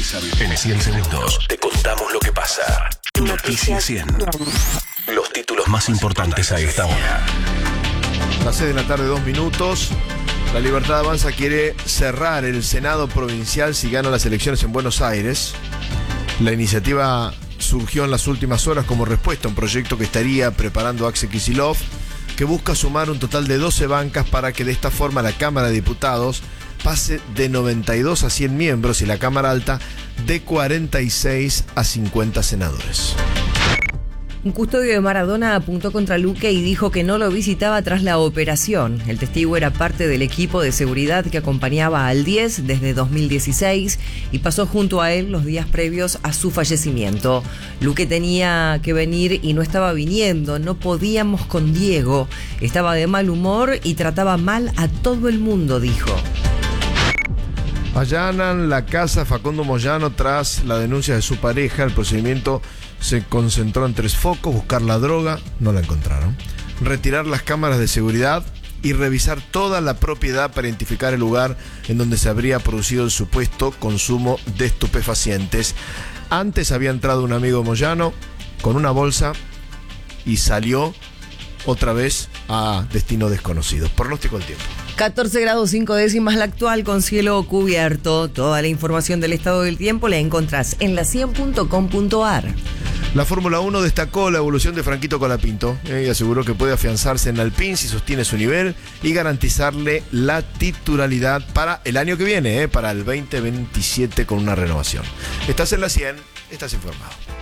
En 100 segundos te contamos lo que pasa. Noticias 100. Los títulos más importantes a esta hora. Las 6 de la tarde, 2 minutos. La Libertad Avanza quiere cerrar el Senado provincial si gana las elecciones en Buenos Aires. La iniciativa surgió en las últimas horas como respuesta a un proyecto que estaría preparando Axel Kicillof, que busca sumar un total de 12 bancas para que de esta forma la Cámara de Diputados pase de 92 a 100 miembros y la Cámara Alta de 46 a 50 senadores. Un custodio de Maradona apuntó contra Luque y dijo que no lo visitaba tras la operación. El testigo era parte del equipo de seguridad que acompañaba al 10 desde 2016 y pasó junto a él los días previos a su fallecimiento. Luque tenía que venir y no estaba viniendo, no podíamos con Diego. Estaba de mal humor y trataba mal a todo el mundo, dijo. Allanan la casa Facundo Moyano tras la denuncia de su pareja. El procedimiento se concentró en 3 focos: buscar la droga, no la encontraron, retirar las cámaras de seguridad y revisar toda la propiedad para identificar el lugar en donde se habría producido el supuesto consumo de estupefacientes. Antes había entrado un amigo Moyano con una bolsa y salió otra vez a destino desconocido. Pronóstico del tiempo. 14 grados 5 décimas la actual con cielo cubierto. Toda la información del estado del tiempo la encontrás en la100.com.ar. La Fórmula 1 destacó la evolución de Franquito Colapinto y aseguró que puede afianzarse en Alpine si sostiene su nivel y garantizarle la titularidad para el año que viene, para el 2027 con una renovación. Estás en la 100, estás informado.